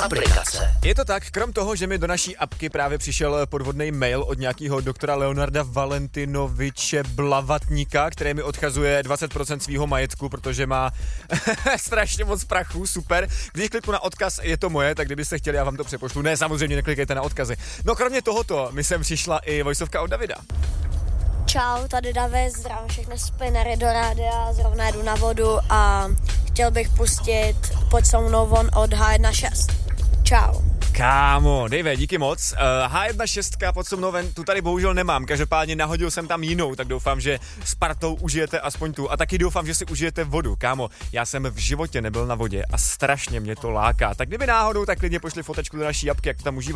aplikace. Je to tak, krom toho, že mi do naší apky právě přišel podvodný mail od nějakého doktora Leonarda Valentinoviče Blavatníka, který mi odchazuje 20% svýho majetku, protože má strašně moc prachu, super. Když kliknu na odkaz, je to moje, tak kdybyste chtěli, já vám to přepošlu. Ne, samozřejmě neklikejte na odkazy. No kromě tohoto mi sem přišla i vojsovka od Davida. Čau, tady David, zdravím všechny spinnery do rádia, zrovna jedu na vodu a chtěl bych pustit Pojď se mnou von od H1.6. Čau. Kámo, Dave, díky moc. H1.6 pod mnou ven, tu tady bohužel nemám, každopádně nahodil jsem tam jinou, tak doufám, že s partou užijete aspoň tu a taky doufám, že si užijete vodu. Kámo, já jsem v životě nebyl na vodě a strašně mě to láká, tak kdyby náhodou, tak klidně pošli fotečku do naší apky, jak to tam užívat.